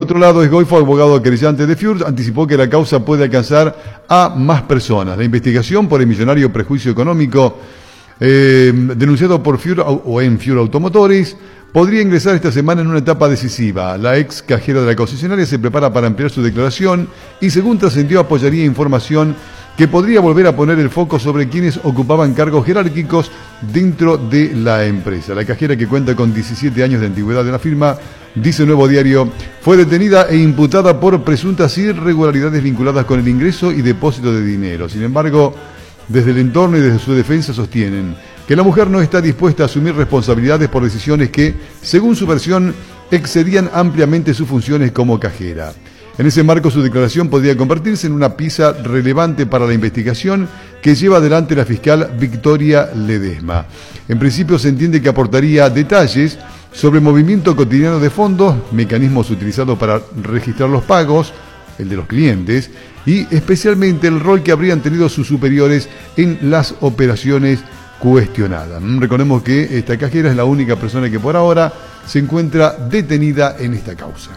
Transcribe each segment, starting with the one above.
otro lado, Sgoifo, abogado querellante de Fjord, anticipó que la causa puede alcanzar a más personas. La investigación por el millonario prejuicio económico denunciado por Fjord o en Fjord Automotores podría ingresar esta semana en una etapa decisiva. La ex cajera de la concesionaria se prepara para ampliar su declaración y, según trascendió, apoyaría información que podría volver a poner el foco sobre quienes ocupaban cargos jerárquicos dentro de la empresa. La cajera, que cuenta con 17 años de antigüedad en la firma, dice Nuevo Diario, fue detenida e imputada por presuntas irregularidades vinculadas con el ingreso y depósito de dinero. Sin embargo, desde el entorno y desde su defensa sostienen que la mujer no está dispuesta a asumir responsabilidades por decisiones que, según su versión, excedían ampliamente sus funciones como cajera. En ese marco, su declaración podría convertirse en una pieza relevante para la investigación que lleva adelante la fiscal Victoria Ledesma. En principio, se entiende que aportaría detalles sobre el movimiento cotidiano de fondos, mecanismos utilizados para registrar los pagos, el de los clientes, y especialmente el rol que habrían tenido sus superiores en las operaciones cuestionadas. Recordemos que esta cajera es la única persona que por ahora se encuentra detenida en esta causa.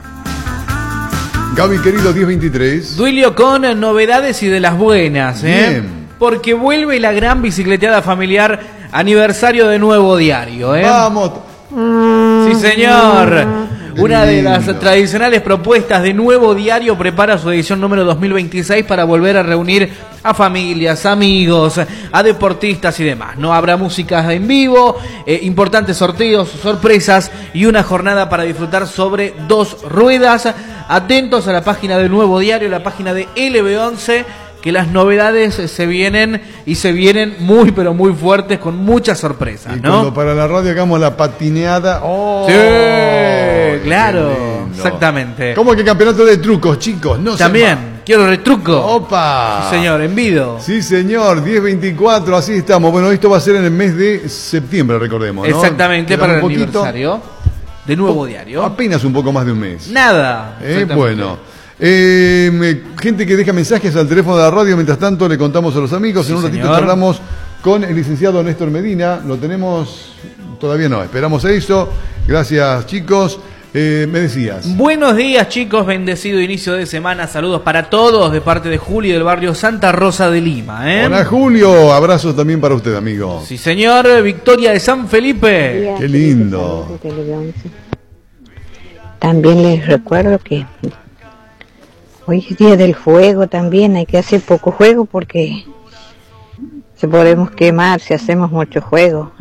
Gaby, querido, 10:23. Duilio con novedades y de las buenas, Bien. Porque vuelve la gran bicicleteada familiar aniversario de Nuevo Diario, Vamos. Sí, señor. Una de las lindo. tradicionales propuestas de Nuevo Diario prepara su edición número 2026 para volver a reunir a familias, amigos, a deportistas y demás. No habrá músicas en vivo, importantes sorteos, sorpresas y una jornada para disfrutar sobre 2 ruedas. Atentos a la página de Nuevo Diario, la página de LB11, que las novedades se vienen muy pero muy fuertes, con muchas sorpresas, Y ¿no? cuando para la radio hagamos la patineada. ¡Oh! Sí, ¡Qué claro, lindo! exactamente. ¿Cómo que campeonato de trucos, chicos? No También, quiero retruco. ¡Opa! Sí, señor, envido. Sí, señor, 10:24, así estamos. Bueno, esto va a ser en el mes de septiembre, recordemos, ¿no? Exactamente, Queda para un el poquito, aniversario de Nuevo Diario. apenas un poco más de un mes. Nada. Exactamente. Bueno. Gente que deja mensajes al teléfono de la radio. Mientras tanto, le contamos a los amigos. En un ratito señor. charlamos con el licenciado Néstor Medina. Lo tenemos, todavía no, esperamos a eso. Gracias, chicos. Me decías. Buenos días, chicos, bendecido inicio de semana. Saludos para todos de parte de Julio del barrio Santa Rosa de Lima. Hola, Julio. Abrazos también para usted, amigo. Sí, señor. Victoria de San Felipe. Qué lindo. También les recuerdo que hoy es día del fuego también, hay que hacer poco juego porque se podemos quemar si hacemos mucho juego,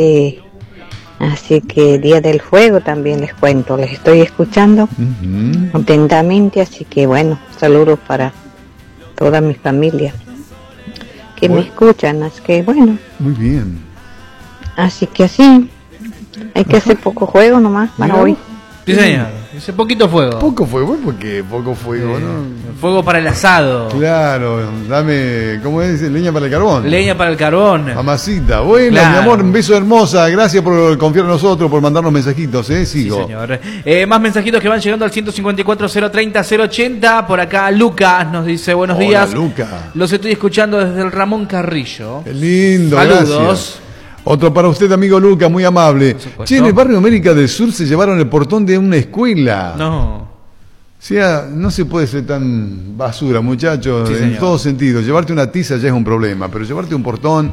así que día del fuego también les cuento, les estoy escuchando atentamente, así que bueno, saludos para toda mi familia que me escuchan, así que bueno. Muy bien. Así que así, hay que hacer poco juego nomás para hoy. Sí, señor. Dice poquito fuego. Poco fuego, ¿por qué? Poco fuego, ¿no? Fuego para el asado. Claro, dame, ¿cómo es? Leña para el carbón. Leña para el carbón. Mamacita. Bueno, Claro. mi amor, un beso hermosa. Gracias por confiar en nosotros, por mandarnos mensajitos, Sigo. Sí, señor. Más mensajitos que van llegando al 154-030-080. Por acá Lucas nos dice buenos Hola, días. Luca. Los estoy escuchando desde el Ramón Carrillo. Qué lindo, Saludos. gracias. Otro para usted, amigo Luca, muy amable. Che, en el barrio América del Sur se llevaron el portón de una escuela. No. O sea, no se puede ser tan basura, muchachos, Sí, en señor. todo sentido. Llevarte una tiza ya es un problema, pero llevarte un portón...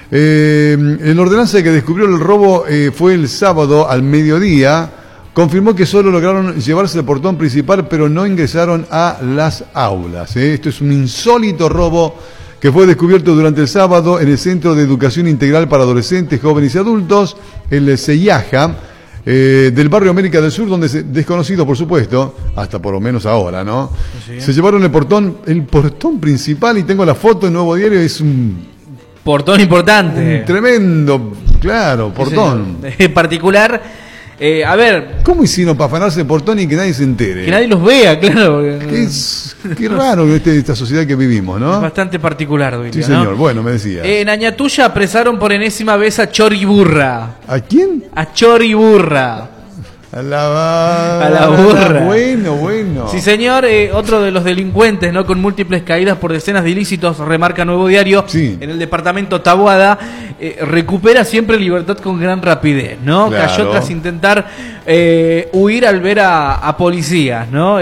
la ordenanza que descubrió el robo fue el sábado al mediodía. Confirmó que solo lograron llevarse el portón principal, pero no ingresaron a las aulas. Esto es un insólito robo que fue descubierto durante el sábado en el Centro de Educación Integral para Adolescentes, Jóvenes y Adultos, el CEIAJA, del barrio América del Sur, donde desconocido, por supuesto, hasta por lo menos ahora, ¿no? Sí. Se llevaron el portón principal, y tengo la foto en Nuevo Diario, es un Portón importante. un tremendo, claro, portón. En particular, a ver, ¿Cómo hicieron para afanarse el portón y que nadie se entere? que nadie los vea, claro. Qué raro esta sociedad que vivimos, Es ¿no? bastante particular, Duilio, Sí, ¿no? señor. Bueno, me decía. En Añatuya apresaron por enésima vez a Choriburra. ¿A quién? A Choriburra. A la burra. Bueno. Sí, señor, otro de los delincuentes, ¿no? Con múltiples caídas por decenas de ilícitos, remarca Nuevo Diario, Sí. en el departamento Taboada, recupera siempre libertad con gran rapidez, ¿no? Claro. Cayó tras intentar huir al ver a policías, ¿no?